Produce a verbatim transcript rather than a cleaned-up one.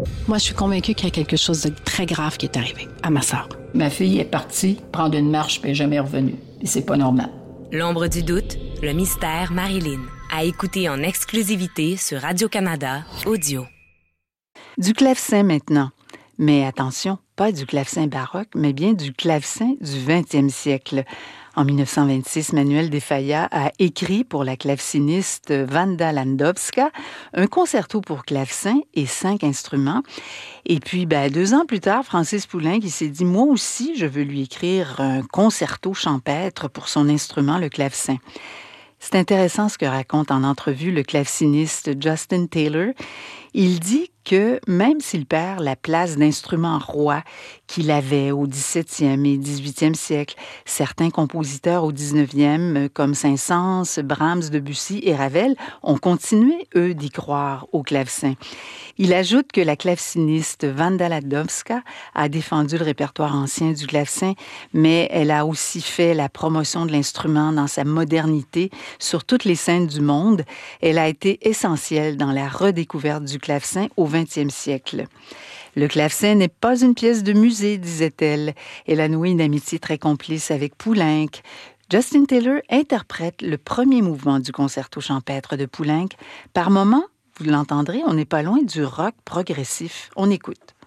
Moi, je suis convaincue qu'il y a quelque chose de très grave qui est arrivé à ma sœur. Ma fille est partie prendre une marche puis elle n'est jamais revenue. Et c'est pas normal. L'ombre du doute, le mystère Marilyn. À écouter en exclusivité sur Radio-Canada Audio. Du clavecin maintenant. Mais attention, pas du clavecin baroque, mais bien du clavecin du vingtième siècle. En dix-neuf cent vingt-six, Manuel de Falla a écrit pour la claveciniste Wanda Landowska un concerto pour clavecin et cinq instruments. Et puis, ben, deux ans plus tard, Francis Poulenc qui s'est dit « Moi aussi, je veux lui écrire un concerto champêtre pour son instrument, le clavecin ». C'est intéressant ce que raconte en entrevue le claveciniste Justin Taylor. Il dit que même s'il perd la place d'instrument roi qu'il avait au dix-septième et dix-huitième siècle, certains compositeurs au dix-neuvième, comme Saint-Saëns, Brahms, Debussy et Ravel, ont continué, eux, d'y croire au clavecin. Il ajoute que la claveciniste Wanda Landowska a défendu le répertoire ancien du clavecin, mais elle a aussi fait la promotion de l'instrument dans sa modernité sur toutes les scènes du monde. Elle a été essentielle dans la redécouverte du clavecin au vingtième siècle. Le clavecin n'est pas une pièce de musée, disait-elle. Elle a noué une amitié très complice avec Poulenc. Justin Taylor interprète le premier mouvement du concerto champêtre de Poulenc. Par moments, vous l'entendrez, on n'est pas loin du rock progressif. On écoute.